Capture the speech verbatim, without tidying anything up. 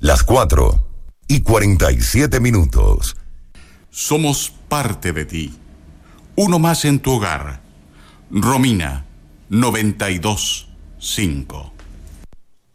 Las cuatro y cuarenta y siete minutos. Somos parte de ti. Uno más en tu hogar. Romina, noventa y dos punto cinco.